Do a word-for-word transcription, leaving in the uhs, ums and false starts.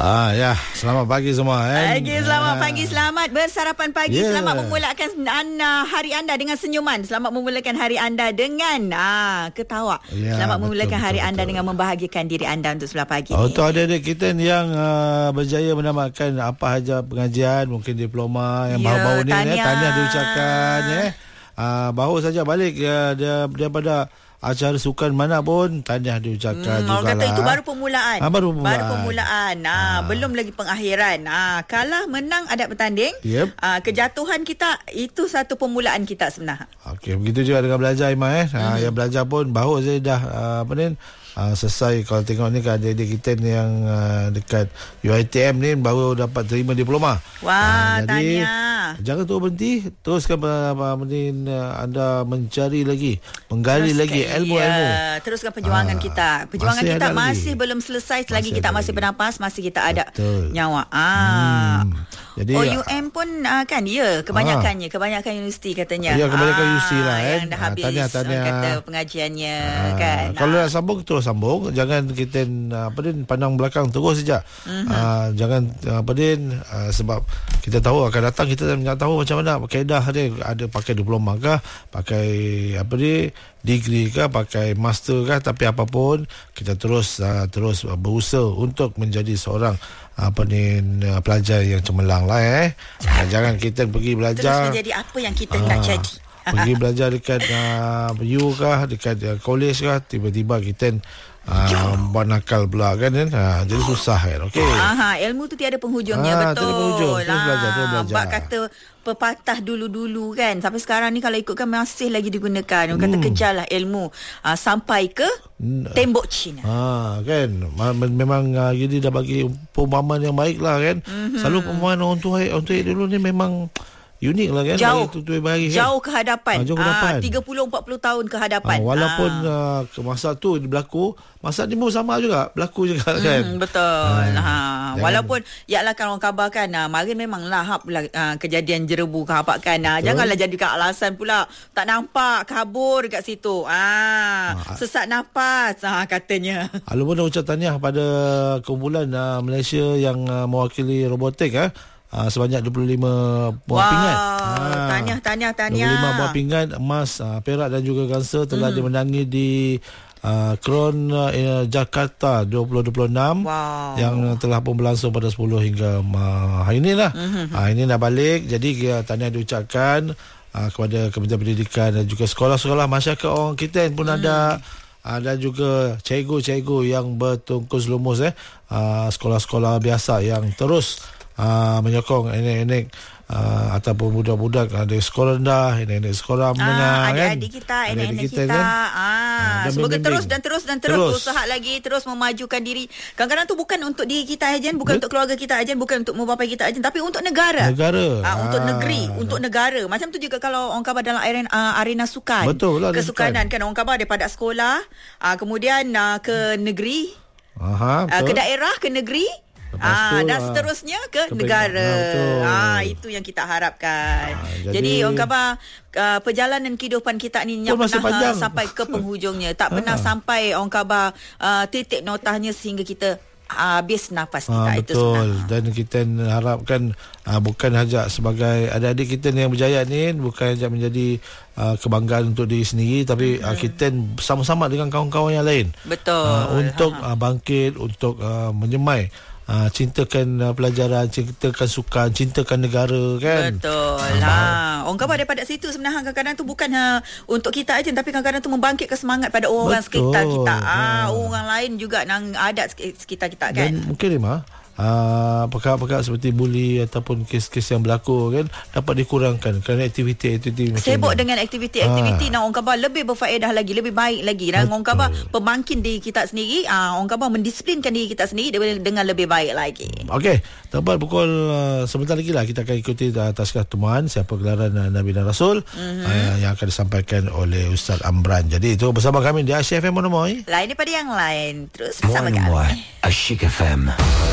Ah ya, selamat pagi semua kan. Pagi, selamat pagi, selamat bersarapan pagi, Yeah. selamat memulakan anda, hari anda dengan senyuman, selamat memulakan hari anda dengan ah ketawa. Yeah, selamat betul, memulakan betul, hari betul, anda betul. dengan membahagiakan diri anda untuk sebelah pagi. Oh, ni. untuk adik-adik kita yang uh, berjaya menamatkan apa saja pengajian, mungkin diploma yang Ya, baru-baru ni, tahniah. eh, tahniah diucapkan eh. Uh, baru saja balik uh, dia, daripada acara sukan mana pun, tahniah diucapkan Hmm, juga. orang kata itu baru permulaan. Ah, baru permulaan. Baru permulaan. Ah, Ah. belum lagi pengakhiran. Ah, kalah menang ada bertanding. Yep. Ah, kejatuhan kita itu satu permulaan kita sebenarnya. Okey, begitu juga dengan belajar Iman eh. Hmm. Uh, yang belajar pun baru saja dah uh, apa ni uh, selesai. Kalau tengok ni kan adik-adik kita ni yang uh, dekat U I T M ni baru dapat terima diploma. Wah, Ah, jadi, tahniah. jangan terus berhenti, teruskan apa ni anda mencari lagi, menggali Teruskan, lagi ilmu-ilmu. Ya, teruskan perjuangan Ah, kita. Perjuangan masih kita ada masih lagi. belum selesai selagi Masih kita ada masih lagi. bernapas, masih kita ada Betul. nyawa. Ah. Hmm. Jadi O U M pun uh, kan ya kebanyakannya kebanyakan universiti katanya. Ya, kebanyakan universiti lah, kan. Yang dah Ah, habis tahniah, tahniah. orang kata pengajiannya Ah, kan. kalau Ah. nak sambung terus sambung, jangan kita uh, apa din pandang belakang terus saja. Mhm. Uh, jangan uh, apa din uh, sebab kita tahu akan datang, kita nak tahu macam mana kaedah dia, ada pakai diploma kah, pakai apa dia degree kah, pakai master kah, tapi apapun kita terus uh, terus berusaha untuk menjadi seorang apa ni uh, pelajar yang cemerlang lah eh. Uh, jangan kita pergi Terus belajar menjadi apa yang kita Ah, nak jadi. pergi belajar dekat uh, U kah, dekat uh, college kah, tiba-tiba kita uh, buat nakal pula kan, kan? Uh, jadi susah kan. Okey. Aha, ilmu tu tiada penghujungnya. Ah, betul. tiada penghujung. Terus Ah, belajar, terus belajar. Bab kata pepatah dulu-dulu kan, sampai sekarang ni kalau ikutkan masih lagi digunakan. Orang kata Hmm. kejarlah ilmu ah, sampai ke tembok Cina. Ha kan, Ma- memang uh, jadi dah bagi perumpamaan yang baik lah kan. Mm-hmm. Selalu perumpamaan orang tua orang tua dulu ni memang unik lah kan. Jauh. Bagi tutur bagi kan. Jauh ke hadapan. Ah, jauh ke hadapan. tiga puluh empat puluh tahun ke hadapan. Ha, walaupun Ah. uh, ke masa tu dia berlaku, masa ni pun sama juga berlaku juga kan. Hmm, betul. Ah, Ha, jangan- walaupun yaklah kan orang kabarkan ah, marin memanglah hap lah, ah, kejadian jerebu ke apa kan. Ah, Betul. janganlah jadikan alasan pula tak nampak kabur dekat situ. Ah, Ah. sesak nafas ah, katanya. Lalu pun ucap tahniah pada kumpulan uh, Malaysia yang uh, mewakili robotik eh. Uh, sebanyak dua puluh lima buah Wow, pingat. tahniah, tahniah, tahniah. dua puluh lima buah pingat emas, uh, perak dan juga gangsa telah hmm. dimenangi di uh, Kron uh, Jakarta dua ribu dua puluh enam. Wow. Yang telah pun berlangsung pada sepuluh hingga uh, hari inilah. Hmm. Uh, ini dah balik. Jadi uh, tahniah diucapkan uh, kepada Kementerian Pendidikan dan juga sekolah-sekolah masyarakat orang kita pun hmm. ada. Uh, dan juga cikgu-cikgu yang bertungkus lumus eh uh, sekolah-sekolah biasa yang terus uh, menyokong anak-anak uh, ataupun budak-budak uh, dari sekolah rendah, anak-anak sekolah menengah Ah, kan. adik-adik kita, anak-anak kita, kita. Ah, dan semoga membimbing. terus dan terus dan terus, Terus. berusaha lagi, terus memajukan diri. Kadang-kadang tu bukan untuk diri kita aja, bukan Bet- untuk keluarga kita aja, bukan untuk membapai kita aja, tapi untuk negara. Negara. Ah, untuk Ah, negeri, untuk negara. Macam tu juga kalau orang khabar dalam arena, uh, arena sukan. Betul lah, Kesukanan kan orang khabar daripada sekolah, uh, kemudian uh, ke negeri, Aha, uh, betul. ke daerah, ke negeri. Lepas Ah, tu, dan ah, seterusnya ke ke negara. peringkat. Ah, betul. Ah, itu yang kita harapkan. Ah, jadi, jadi- orang khabar uh, perjalanan kehidupan kita ni Pun yang masih pernah panjang. uh, sampai ke penghujungnya. Tak pernah Ah. sampai orang khabar uh, titik notahnya sehingga kita habis nafas kita. Ah, Itu betul. sebenarnya. Dan kita harapkan ah, bukan saja sebagai adik-adik kita ni yang berjaya ni, bukan saja menjadi ah, kebanggaan untuk diri sendiri, tapi mm-hmm. ah, kita sama-sama dengan kawan-kawan yang lain. Betul. Ah, untuk Ha-ha. ah, bangkit, untuk ah, menyemai. Ah, cintakan uh, pelajaran, cintakan sukan, cintakan negara kan. Betul. Ha, orang khabar daripada situ sebenarnya kadang-kadang tu bukan ha, untuk kita aja, tapi kadang-kadang tu membangkitkan semangat pada orang Betul. sekitar kita. Ah, Ha. orang lain juga nang adat sekitar kita kan. Dan mungkin Rima, uh, perkara-perkara seperti buli ataupun kes-kes yang berlaku kan dapat dikurangkan kerana aktiviti-aktiviti macam Sibuk ni. dengan aktiviti-aktiviti Ah. dan orang khabar lebih berfaedah lagi, lebih baik lagi. Dan Betul. orang khabar pembangkit diri kita sendiri, ah, orang khabar mendisiplinkan diri kita sendiri dengan, dengan lebih baik lagi. Okey, tepat pukul uh, sebentar lagi lah kita akan ikuti uh, taskah temuan siapa gelaran uh, Nabi dan Rasul mm-hmm. uh, yang akan disampaikan oleh Ustaz Amran. Jadi itu bersama kami di Asyik F M Monomoy. Lain daripada yang lain. Terus bersama kami. Moin Moin, Asyik F M.